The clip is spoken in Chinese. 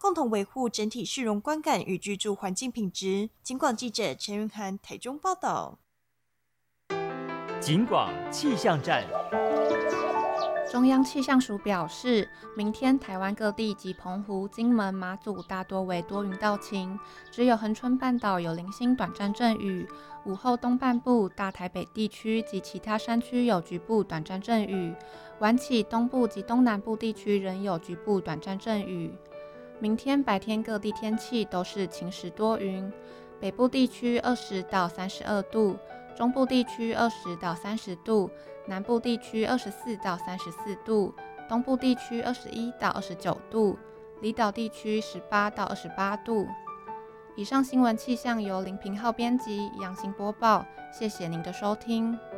共同维护整体市容观感与居住环境品质。警广记者陈云涵台中报道。 警广气象站。 中央气象署表示，明天台湾各地及澎湖、金门、马祖大多为多云到晴，只有恒春半岛有零星短暂阵雨。午后东半部、大台北地区及其他山区有局部短暂阵雨，晚起东部及东南部地区仍有局部短暂阵雨。明天白天各地天气都是晴时多云，北部地区20到32度，中部地区20到30度，南部地区24到34度，东部地区21到29度，离岛地区18到28度。以上新闻气象由林平浩编辑，杨行播报，谢谢您的收听。